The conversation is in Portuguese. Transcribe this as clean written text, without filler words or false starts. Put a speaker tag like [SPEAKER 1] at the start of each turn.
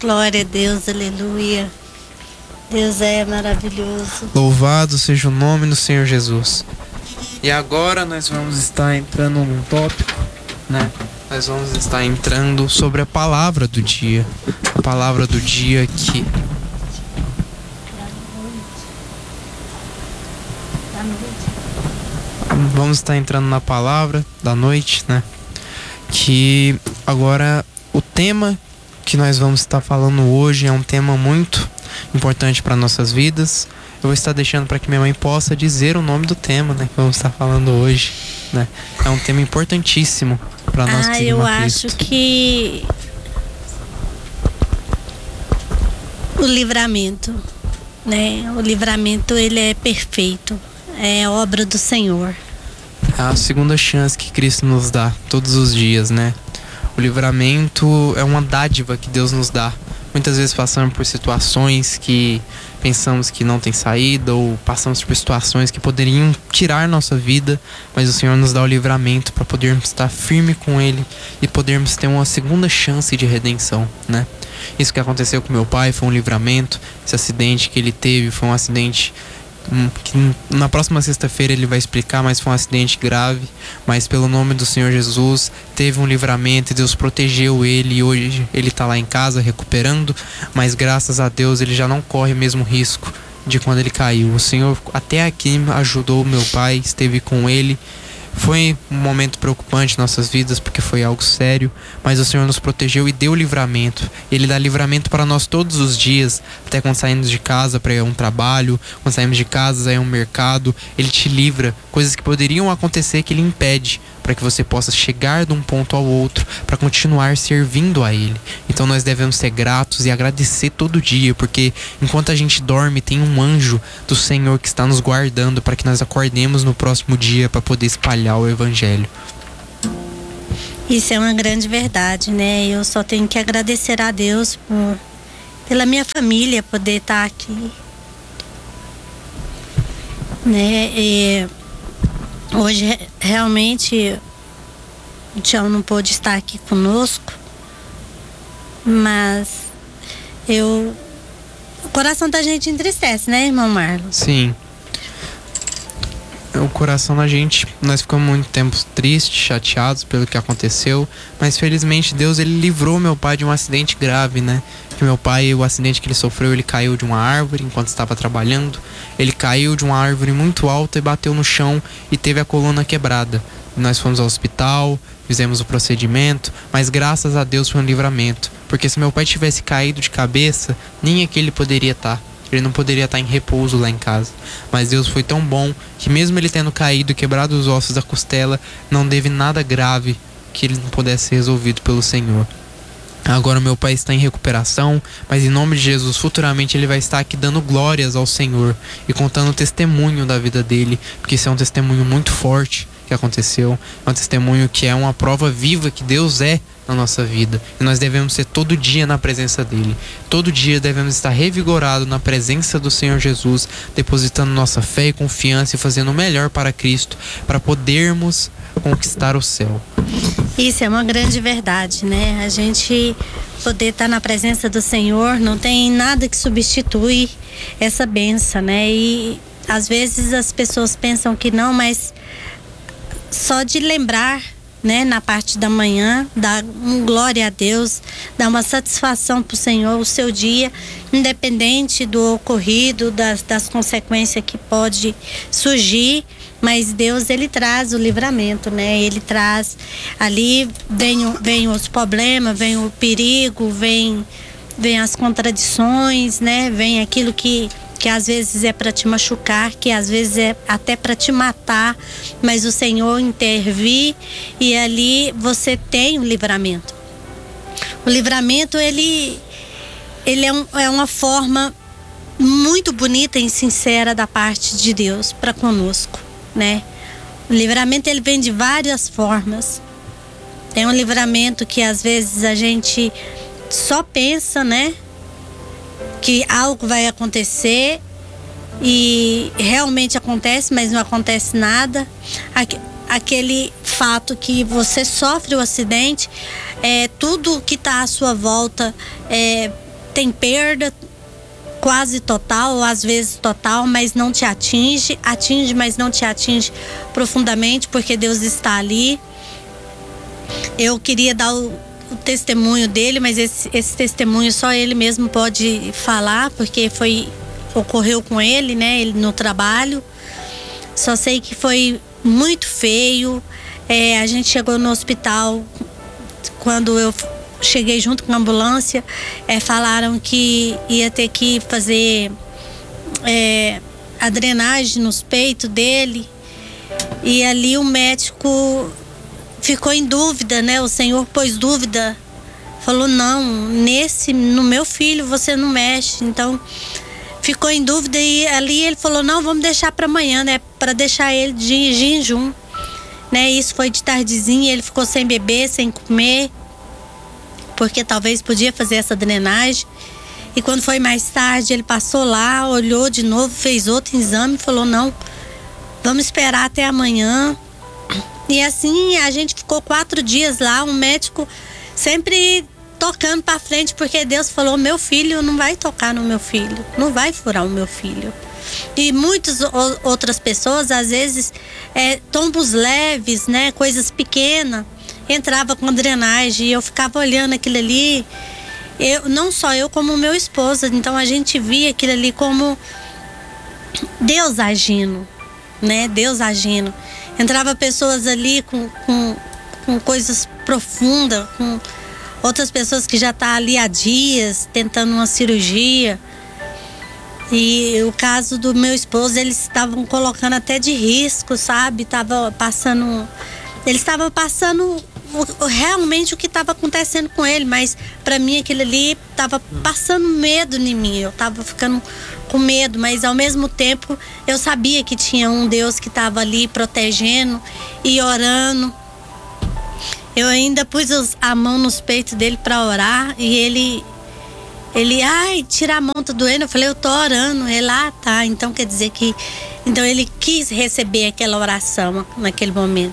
[SPEAKER 1] Glória a Deus, aleluia. Deus é maravilhoso.
[SPEAKER 2] Louvado seja o nome do Senhor Jesus. E agora nós vamos estar entrando num tópico, né? Nós vamos estar entrando sobre a palavra do dia. A palavra do dia que... Vamos estar entrando na palavra da noite, né? Que agora o tema que nós vamos estar falando hoje é um tema muito importante para nossas vidas. Eu vou estar deixando para que minha mãe possa dizer o nome do tema, né, que vamos estar falando hoje, né? É um tema importantíssimo para nós que seguimos a Cristo.
[SPEAKER 1] Eu acho que o livramento, né? O livramento, ele é perfeito. É obra do Senhor.
[SPEAKER 2] É a segunda chance que Cristo nos dá todos os dias, né? O livramento é uma dádiva que Deus nos dá. Muitas vezes passamos por situações que pensamos que não tem saída, ou passamos por situações que poderiam tirar nossa vida, mas o Senhor nos dá o livramento para podermos estar firme com Ele e podermos ter uma segunda chance de redenção, né? Isso que aconteceu com meu pai foi um livramento. Esse acidente que ele teve foi um acidente que na próxima sexta-feira ele vai explicar, mas foi um acidente grave, mas pelo nome do Senhor Jesus teve um livramento e Deus protegeu ele, e hoje ele está lá em casa recuperando, mas graças a Deus ele já não corre o mesmo risco de quando ele caiu. O Senhor até aqui ajudou meu pai, esteve com ele. Foi um momento preocupante em nossas vidas, porque foi algo sério, mas o Senhor nos protegeu e deu livramento. Ele dá livramento para nós todos os dias, até quando saímos de casa para ir a um trabalho, quando saímos de casa para ir a um mercado. Ele te livra, coisas que poderiam acontecer que Ele impede, para que você possa chegar de um ponto ao outro, para continuar servindo a Ele. Então nós devemos ser gratos e agradecer todo dia, porque enquanto a gente dorme, tem um anjo do Senhor que está nos guardando, para que nós acordemos no próximo dia para poder espalhar o Evangelho.
[SPEAKER 1] Isso é uma grande verdade, né? Eu só tenho que agradecer a Deus pela minha família poder estar aqui, né? E hoje realmente o Tião não pôde estar aqui conosco, mas o coração da gente entristece, né, irmão Marlon?
[SPEAKER 2] Sim. O coração da gente, nós ficamos muito tempo tristes, chateados pelo que aconteceu, mas felizmente Deus, ele livrou meu pai de um acidente grave, né? Que meu pai, o acidente que ele sofreu, ele caiu de uma árvore enquanto estava trabalhando. Ele caiu de uma árvore muito alta e bateu no chão e teve a coluna quebrada. Nós fomos ao hospital, fizemos o procedimento, mas graças a Deus foi um livramento, porque se meu pai tivesse caído de cabeça, nem aqui ele poderia estar. Ele não poderia estar em repouso lá em casa. Mas Deus foi tão bom que mesmo ele tendo caído e quebrado os ossos da costela, não teve nada grave que ele não pudesse ser resolvido pelo Senhor. Agora meu pai está em recuperação, mas em nome de Jesus, futuramente ele vai estar aqui dando glórias ao Senhor e contando o testemunho da vida dele, porque isso é um testemunho muito forte que aconteceu, é um testemunho que é uma prova viva que Deus é na nossa vida, e nós devemos ser todo dia na presença dele. Todo dia devemos estar revigorados na presença do Senhor Jesus, depositando nossa fé e confiança e fazendo o melhor para Cristo, para podermos conquistar o céu.
[SPEAKER 1] Isso é uma grande verdade, né? A gente poder estar na presença do Senhor, não tem nada que substitui essa bênção, né? E às vezes as pessoas pensam que não, mas só de lembrar, né, na parte da manhã, dá glória a Deus, dá uma satisfação pro Senhor o seu dia, independente do ocorrido, das consequências que pode surgir, mas Deus, ele traz o livramento, né? Ele traz ali, vem os problemas, vem o perigo, vem as contradições, né? Vem aquilo que às vezes é para te machucar, que às vezes é até para te matar, mas o Senhor intervir e ali você tem o livramento. O livramento, ele é uma forma muito bonita e sincera da parte de Deus para conosco, né? O livramento, ele vem de várias formas. Tem um livramento que às vezes a gente só pensa, né, que algo vai acontecer e realmente acontece, mas não acontece nada. Aquele fato que você sofre o acidente, tudo que está à sua volta tem perda quase total, ou às vezes total, mas não te atinge, mas não te atinge profundamente, porque Deus está ali. Eu queria dar o testemunho dele, mas esse testemunho só ele mesmo pode falar, porque ocorreu com ele, né? Ele no trabalho. Só sei que foi muito feio. A gente chegou no hospital, quando eu cheguei junto com a ambulância, falaram que ia ter que fazer a drenagem nos peitos dele. E ali o médico ficou em dúvida, né? O Senhor pôs dúvida. Falou, não, no meu filho você não mexe. Então, ficou em dúvida e ali ele falou, não, vamos deixar para amanhã, né? Para deixar ele de jejum. Né? Isso foi de tardezinha, ele ficou sem beber, sem comer, porque talvez podia fazer essa drenagem. E quando foi mais tarde, ele passou lá, olhou de novo, fez outro exame e falou, não, vamos esperar até amanhã. E assim a gente ficou 4 dias lá, um médico sempre tocando para frente, porque Deus falou, meu filho não vai tocar no meu filho, não vai furar o meu filho. E muitas outras pessoas, às vezes, tombos leves, né, coisas pequenas, entrava com drenagem e eu ficava olhando aquilo ali, não só eu, como o meu esposo. Então a gente via aquilo ali como Deus agindo, né, Deus agindo. Entrava pessoas ali com coisas profundas, com outras pessoas que já estão ali há dias tentando uma cirurgia. E o caso do meu esposo, eles estavam colocando até de risco, sabe? Eles estavam passando realmente o que estava acontecendo com ele, mas para mim aquilo ali estava passando medo em mim. Eu estava ficando com medo, mas ao mesmo tempo eu sabia que tinha um Deus que estava ali protegendo e orando. Eu ainda pus a mão nos peitos dele para orar e ele, ai, tira a mão, tá doendo. Eu falei, eu tô orando. Ele, tá. Então quer dizer que... Então ele quis receber aquela oração naquele momento.